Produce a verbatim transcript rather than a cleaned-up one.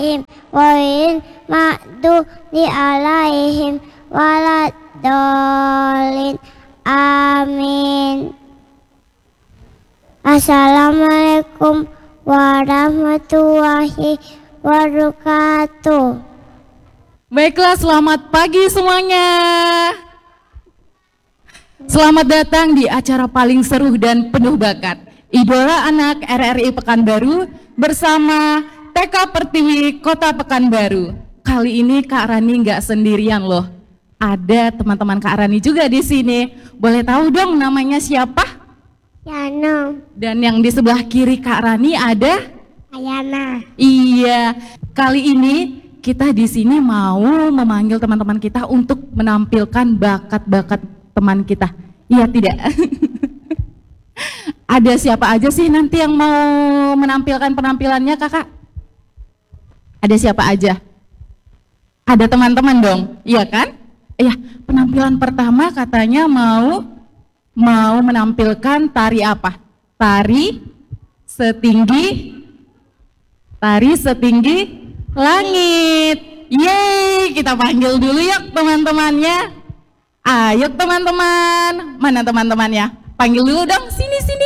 Wain maghdubi alaihim waladdallin. Amin. Assalamualaikum warahmatullahi wabarakatuh. Baiklah, selamat pagi semuanya. Selamat datang di acara paling seru dan penuh bakat, Idola Anak R R I Pekanbaru bersama T K Pertiwi Kota Pekanbaru. Kali ini Kak Rani nggak sendirian loh. Ada teman-teman Kak Rani juga di sini. Boleh tahu dong namanya siapa? Yano. Dan yang di sebelah kiri Kak Rani ada? Ayana. Iya. Kali ini kita di sini mau memanggil teman-teman kita untuk menampilkan bakat-bakat teman kita. Iya tidak? Ada siapa aja sih nanti yang mau menampilkan penampilannya kakak? Ada siapa aja? Ada teman-teman dong, iya kan? Iya, penampilan pertama katanya mau mau menampilkan tari apa? Tari setinggi tari setinggi langit. Yeay, kita panggil dulu yuk teman-temannya. Ayo teman-teman, mana teman-temannya? Panggil dulu dong, sini sini.